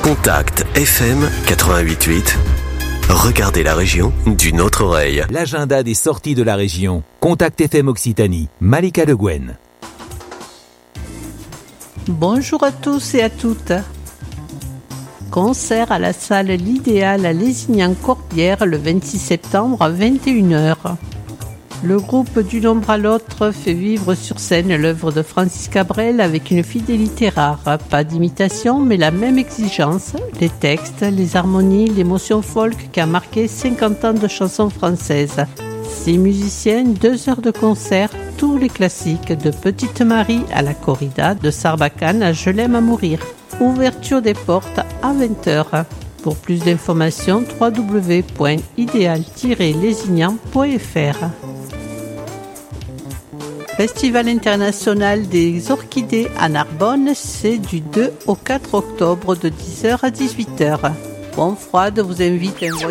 Contact FM 88.8. Regardez la région d'une autre oreille. L'agenda des sorties de la région. Contact FM Occitanie. Malika Le Guen. Bonjour à tous et à toutes. Concert à la salle L'Idéal à Lézignan-Corbière le 26 septembre à 21h. Le groupe D'une ombre à l'autre fait vivre sur scène l'œuvre de Francis Cabrel avec une fidélité rare. Pas d'imitation, mais la même exigence, les textes, les harmonies, l'émotion folk qui a marqué 50 ans de chansons françaises. 6 musiciens, 2 heures de concert, tous les classiques, de Petite Marie à la corrida, de Sarbacane à Je l'aime à mourir. Ouverture des portes à 20h. Pour plus d'informations, www.ideal-lézignan.fr. Festival international des orchidées à Narbonne, c'est du 2 au 4 octobre de 10h à 18h. Bonfroide vous invite à un voyage.